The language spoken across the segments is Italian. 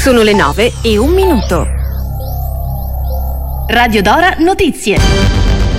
Sono le 9:01. Radio Dora Notizie.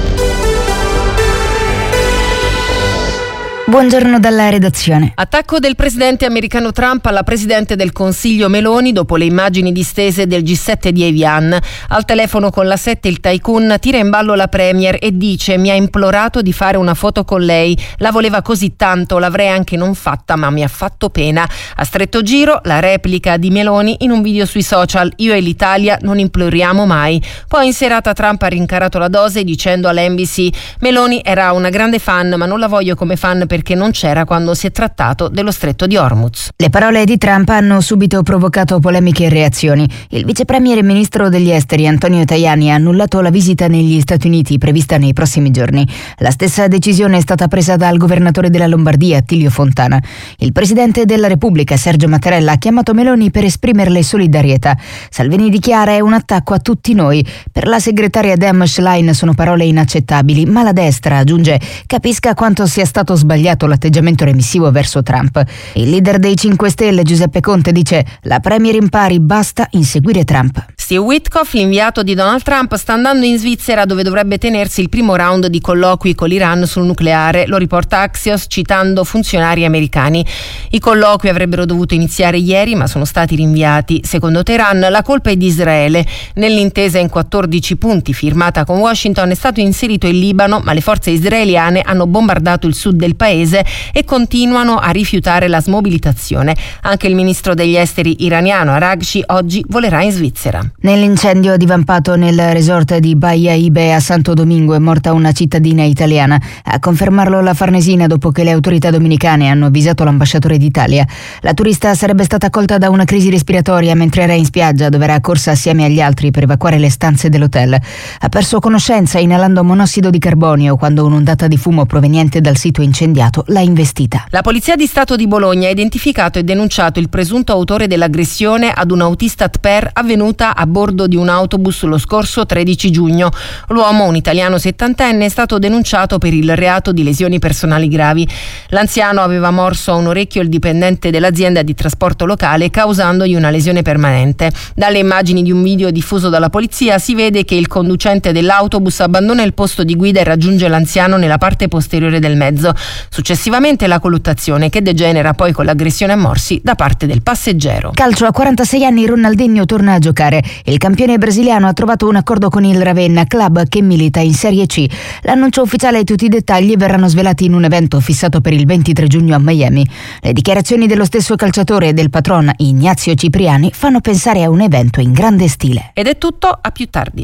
Buongiorno dalla redazione. Attacco del presidente americano Trump alla presidente del Consiglio Meloni dopo le immagini distese del G7 di Evian. Al telefono con la 7 il tycoon tira in ballo la premier e dice: mi ha implorato di fare una foto con lei, la voleva così tanto, l'avrei anche non fatta ma mi ha fatto pena. A stretto giro la replica di Meloni in un video sui social: io e l'Italia non imploriamo mai. Poi in serata Trump ha rincarato la dose dicendo all'NBC: Meloni era una grande fan ma non la voglio come fan perché non c'era quando si è trattato dello stretto di Hormuz. Le parole di Trump hanno subito provocato polemiche e reazioni. Il vice premier e ministro degli esteri Antonio Tajani ha annullato la visita negli Stati Uniti prevista nei prossimi giorni. La stessa decisione è stata presa dal governatore della Lombardia Attilio Fontana. Il presidente della Repubblica Sergio Mattarella ha chiamato Meloni per esprimerle solidarietà. Salvini dichiara: è un attacco a tutti noi. Per la segretaria Dem Schlein sono parole inaccettabili, ma la destra, aggiunge, capisca quanto sia stato sbagliato l'atteggiamento remissivo verso Trump. Il leader dei 5 Stelle Giuseppe Conte dice: la premier impari, basta inseguire Trump. Steve Witkoff, l'inviato di Donald Trump, sta andando in Svizzera dove dovrebbe tenersi il primo round di colloqui con l'Iran sul nucleare, lo riporta Axios citando funzionari americani. I colloqui avrebbero dovuto iniziare ieri ma sono stati rinviati. Secondo Teheran la colpa è di Israele. Nell'intesa in 14 punti firmata con Washington è stato inserito il Libano, ma le forze israeliane hanno bombardato il sud del paese e continuano a rifiutare la smobilitazione. Anche il ministro degli esteri iraniano Araghchi oggi volerà in Svizzera. Nell'incendio divampato nel resort di Bahia Ibe a Santo Domingo è morta una cittadina italiana. A confermarlo la Farnesina dopo che le autorità dominicane hanno avvisato l'ambasciatore d'Italia. La turista sarebbe stata colta da una crisi respiratoria mentre era in spiaggia dove era accorsa assieme agli altri per evacuare le stanze dell'hotel. Ha perso conoscenza inalando monossido di carbonio quando un'ondata di fumo proveniente dal sito incendiato l'ha investita. La Polizia di Stato di Bologna ha identificato e denunciato il presunto autore dell'aggressione ad un autista TPER avvenuta a bordo di un autobus lo scorso 13 giugno. L'uomo, un italiano 70enne, è stato denunciato per il reato di lesioni personali gravi. L'anziano aveva morso a un orecchio il dipendente dell'azienda di trasporto locale causandogli una lesione permanente. Dalle immagini di un video diffuso dalla polizia si vede che il conducente dell'autobus abbandona il posto di guida e raggiunge l'anziano nella parte posteriore del mezzo. Successivamente la colluttazione che degenera poi con l'aggressione a morsi da parte del passeggero. Calcio, a 46 anni Ronaldinho torna a giocare. Il campione brasiliano ha trovato un accordo con il Ravenna, club che milita in Serie C. L'annuncio ufficiale e tutti i dettagli verranno svelati in un evento fissato per il 23 giugno a Miami. Le dichiarazioni dello stesso calciatore e del patron Ignazio Cipriani fanno pensare a un evento in grande stile. Ed è tutto, a più tardi.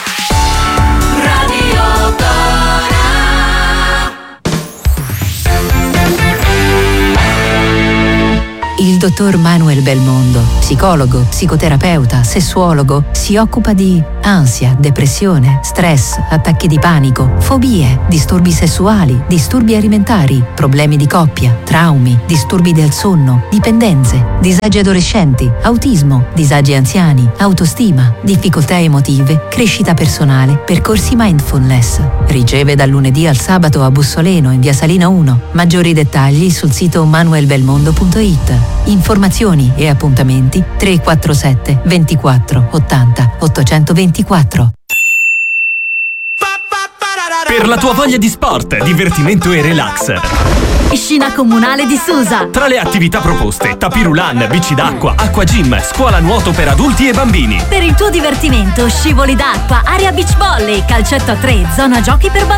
Il dottor Manuel Belmondo, psicologo, psicoterapeuta, sessuologo, si occupa di ansia, depressione, stress, attacchi di panico, fobie, disturbi sessuali, disturbi alimentari, problemi di coppia, traumi, disturbi del sonno, dipendenze, disagi adolescenti, autismo, disagi anziani, autostima, difficoltà emotive, crescita personale, percorsi mindfulness. Riceve dal lunedì al sabato a Bussoleno in via Salina 1. Maggiori dettagli sul sito manuelbelmondo.it. Informazioni e appuntamenti 347 24 80 824. Per la tua voglia di sport, divertimento e relax. Piscina comunale di Susa. Tra le attività proposte, tapirulan, bici d'acqua, acqua gym, scuola nuoto per adulti e bambini. Per il tuo divertimento, scivoli d'acqua, area beach volley, calcetto a 3, zona giochi per bambini.